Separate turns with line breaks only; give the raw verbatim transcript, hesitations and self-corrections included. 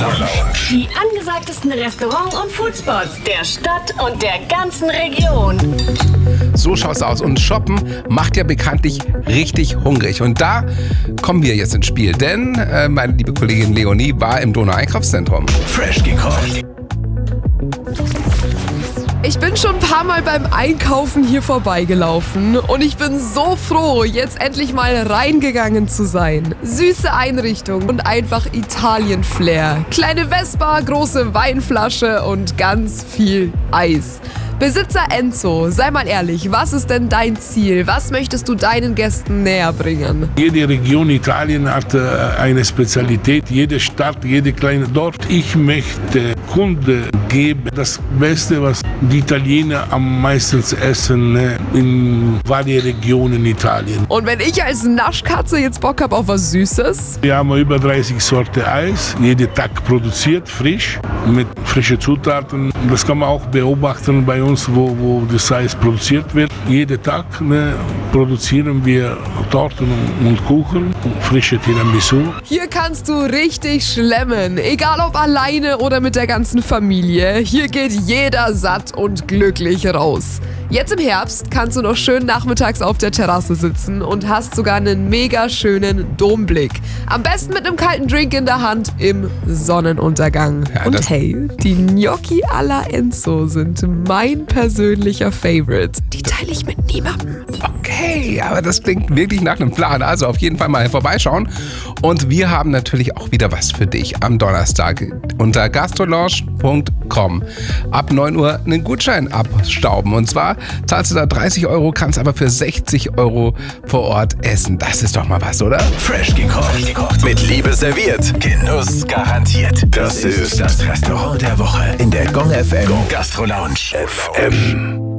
Lounge.
Die angesagtesten Restaurants und Foodspots der Stadt und der ganzen Region.
So schaut's aus. Und Shoppen macht ja bekanntlich richtig hungrig. Und da kommen wir jetzt ins Spiel. Denn äh, meine liebe Kollegin Leonie war im Donau-Einkaufszentrum.
Fresh gekocht.
Ich bin schon ein paar Mal beim Einkaufen hier vorbeigelaufen und ich bin so froh, jetzt endlich mal reingegangen zu sein. Süße Einrichtung und einfach Italien-Flair. Kleine Vespa, große Weinflasche und ganz viel Eis. Besitzer Enzo, sei mal ehrlich, was ist denn dein Ziel? Was möchtest du deinen Gästen näher bringen?
Jede Region Italien hat äh, eine Spezialität, jede Stadt, jede kleine Dorf. Ich möchte Kunden geben das Beste, was die Italiener am meisten essen, ne, in various Regionen Italien.
Und wenn ich als Naschkatze jetzt Bock habe auf was Süßes?
Wir haben über dreißig Sorten Eis, jeden Tag produziert, frisch, mit frischen Zutaten. Das kann man auch beobachten bei uns, wo, wo das Eis produziert wird. Jeden Tag ne, produzieren wir Torten und Kuchen, frische Tiramisu.
Hier kannst du richtig schlemmen, egal ob alleine oder mit der ganzen Familie. Hier geht jeder satt und glücklich raus. Jetzt im Herbst kannst du noch schön nachmittags auf der Terrasse sitzen und hast sogar einen mega schönen Domblick. Am besten mit einem kalten Drink in der Hand im Sonnenuntergang.
Ja,
und hey, die Gnocchi alla Enzo sind mein persönlicher Favorite. Die teile ich mit niemandem.
Okay, aber das klingt wirklich nach einem Plan. Also auf jeden Fall mal vorbeischauen. Und wir haben natürlich auch wieder was für dich am Donnerstag unter gastrolounge punkt com. Ab neun Uhr einen Gutschein abstauben. Und zwar zahlst du da dreißig Euro, kannst aber für sechzig Euro vor Ort essen. Das ist doch mal was, oder?
Fresh gekocht. Mit Liebe serviert. Genuss garantiert. Das ist das Restaurant der Woche in der Gong F M Gastro Lounge F M.